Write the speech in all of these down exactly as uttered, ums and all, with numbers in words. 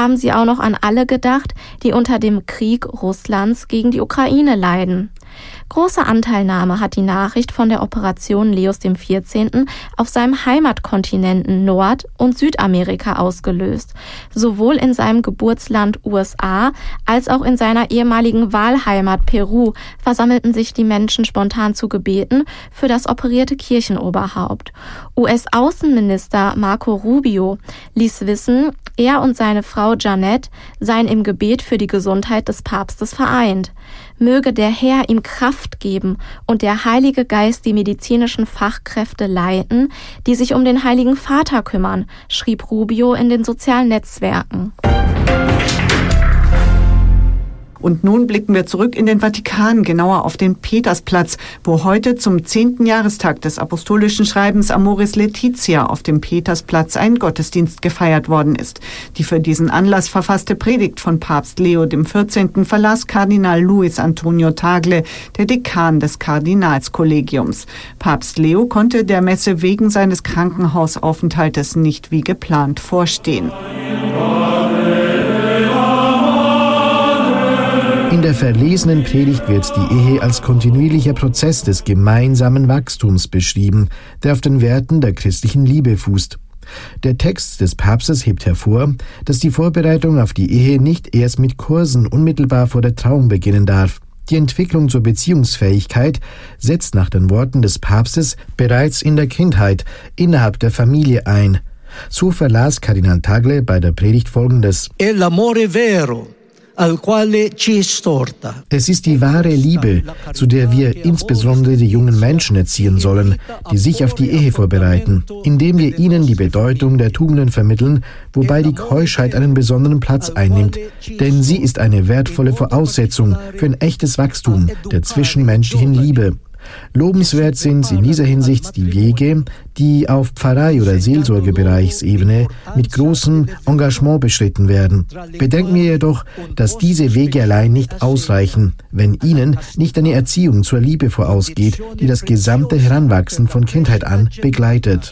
haben sie auch noch an alle gedacht, die unter dem Krieg Russlands gegen die Ukraine leiden. Große Anteilnahme hat die Nachricht von der Operation Leos dem vierzehnten auf seinem Heimatkontinenten Nord- und Südamerika ausgelöst. Sowohl in seinem Geburtsland U S A als auch in seiner ehemaligen Wahlheimat Peru versammelten sich die Menschen spontan zu Gebeten für das operierte Kirchenoberhaupt. U S-Außenminister Marco Rubio ließ wissen, er und seine Frau Janet seien im Gebet für die Gesundheit des Papstes vereint. Möge der Herr ihm Kraft geben und der Heilige Geist die medizinischen Fachkräfte leiten, die sich um den Heiligen Vater kümmern, schrieb Rubio in den sozialen Netzwerken. Und nun blicken wir zurück in den Vatikan, genauer auf den Petersplatz, wo heute zum zehnten Jahrestag des apostolischen Schreibens Amoris Laetitia auf dem Petersplatz ein Gottesdienst gefeiert worden ist. Die für diesen Anlass verfasste Predigt von Papst Leo dem vierzehnten verlas Kardinal Luis Antonio Tagle, der Dekan des Kardinalskollegiums. Papst Leo konnte der Messe wegen seines Krankenhausaufenthaltes nicht wie geplant vorstehen. In der verlesenen Predigt wird die Ehe als kontinuierlicher Prozess des gemeinsamen Wachstums beschrieben, der auf den Werten der christlichen Liebe fußt. Der Text des Papstes hebt hervor, dass die Vorbereitung auf die Ehe nicht erst mit Kursen unmittelbar vor der Trauung beginnen darf. Die Entwicklung zur Beziehungsfähigkeit setzt nach den Worten des Papstes bereits in der Kindheit innerhalb der Familie ein. So verlas Kardinal Tagle bei der Predigt Folgendes: È l'amore vero. Es ist die wahre Liebe, zu der wir insbesondere die jungen Menschen erziehen sollen, die sich auf die Ehe vorbereiten, indem wir ihnen die Bedeutung der Tugenden vermitteln, wobei die Keuschheit einen besonderen Platz einnimmt, denn sie ist eine wertvolle Voraussetzung für ein echtes Wachstum der zwischenmenschlichen Liebe. Lobenswert sind in dieser Hinsicht die Wege, die auf Pfarrei- oder Seelsorgebereichsebene mit großem Engagement beschritten werden. Bedenken wir jedoch, dass diese Wege allein nicht ausreichen, wenn ihnen nicht eine Erziehung zur Liebe vorausgeht, die das gesamte Heranwachsen von Kindheit an begleitet.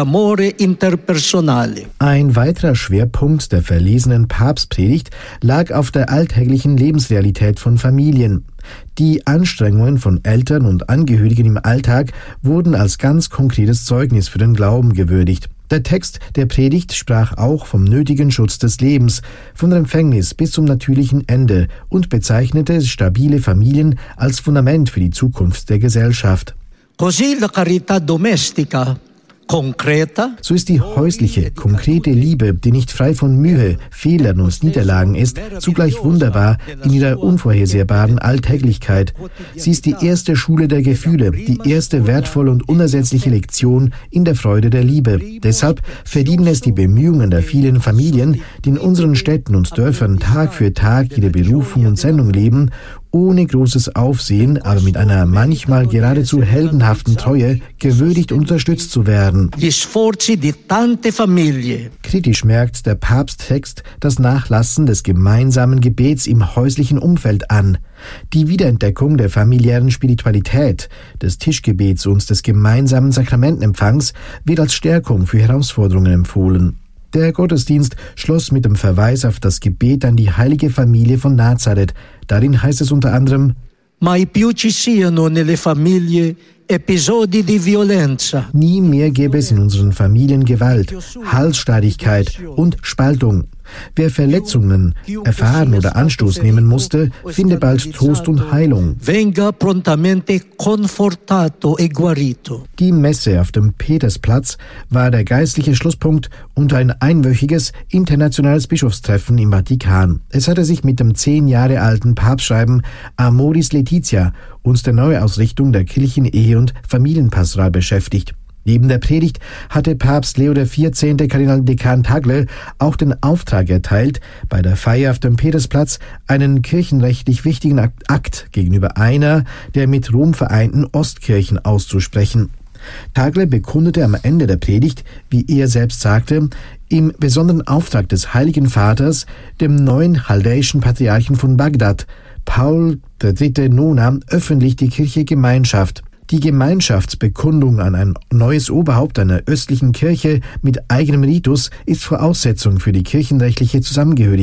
Ein weiterer Schwerpunkt der verlesenen Papstpredigt lag auf der alltäglichen Lebensrealität von Familien. Die Anstrengungen von Eltern und Angehörigen im Alltag wurden als ganz konkretes Zeugnis für den Glauben gewürdigt. Der Text der Predigt sprach auch vom nötigen Schutz des Lebens, von der Empfängnis bis zum natürlichen Ende und bezeichnete stabile Familien als Fundament für die Zukunft der Gesellschaft. Così la carità domestica. So ist die häusliche, konkrete Liebe, die nicht frei von Mühe, Fehlern und Niederlagen ist, zugleich wunderbar in ihrer unvorhersehbaren Alltäglichkeit. Sie ist die erste Schule der Gefühle, die erste wertvolle und unersetzliche Lektion in der Freude der Liebe. Deshalb verdienen es die Bemühungen der vielen Familien, die in unseren Städten und Dörfern Tag für Tag ihre Berufung und Sendung leben, ohne großes Aufsehen, aber mit einer manchmal geradezu heldenhaften Treue gewürdigt und unterstützt zu werden. Kritisch merkt der Papsttext das Nachlassen des gemeinsamen Gebets im häuslichen Umfeld an. Die Wiederentdeckung der familiären Spiritualität, des Tischgebets und des gemeinsamen Sakramentenempfangs wird als Stärkung für Herausforderungen empfohlen. Der Gottesdienst schloss mit dem Verweis auf das Gebet an die heilige Familie von Nazareth. Darin heißt es unter anderem: Mai più ci siano nelle famiglie episodi di violenza. Nie mehr gäbe es in unseren Familien Gewalt, Halsstarrigkeit und Spaltung. Wer Verletzungen erfahren oder Anstoß nehmen musste, finde bald Trost und Heilung. Venga prontamente confortato e guarito. Die Messe auf dem Petersplatz war der geistliche Schlusspunkt und ein einwöchiges internationales Bischofstreffen im Vatikan. Es hatte sich mit dem zehn Jahre alten Papstschreiben Amoris Laetitia und der Neuausrichtung der kirchlichen Ehe- und Familienpastoral beschäftigt. Neben der Predigt hatte Papst Leo der vierzehnte Kardinal Dekan Tagle auch den Auftrag erteilt, bei der Feier auf dem Petersplatz einen kirchenrechtlich wichtigen Akt gegenüber einer der mit Rom vereinten Ostkirchen auszusprechen. Tagle bekundete am Ende der Predigt, wie er selbst sagte, im besonderen Auftrag des Heiligen Vaters, dem neuen chaldäischen Patriarchen von Bagdad, Paul der dritte. Nona, öffentlich die Kirche Gemeinschaft. Die Gemeinschaftsbekundung an ein neues Oberhaupt einer östlichen Kirche mit eigenem Ritus ist Voraussetzung für die kirchenrechtliche Zusammengehörigkeit.